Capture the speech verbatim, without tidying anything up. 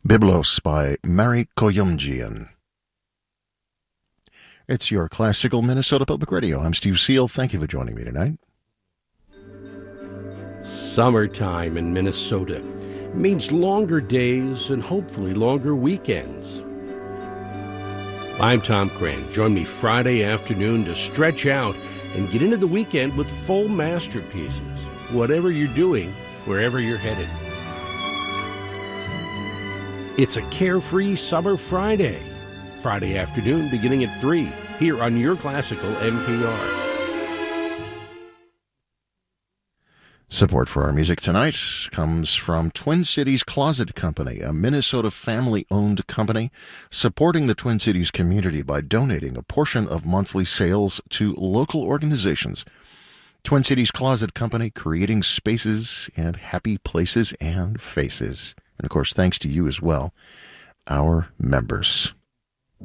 Byblos by Mary Koyunjian. It's your classical Minnesota Public Radio. I'm Steve Seal. Thank you for joining me tonight. Summertime in Minnesota means longer days and hopefully longer weekends. I'm Tom Crane. Join me Friday afternoon to stretch out and get into the weekend with full masterpieces, whatever you're doing, wherever you're headed. It's a carefree summer Friday. Friday afternoon beginning at three, here on your classical N P R. Support for our music tonight comes from Twin Cities Closet Company, a Minnesota family-owned company supporting the Twin Cities community by donating a portion of monthly sales to local organizations. Twin Cities Closet Company, creating spaces and happy places and faces. And, of course, thanks to you as well, our members.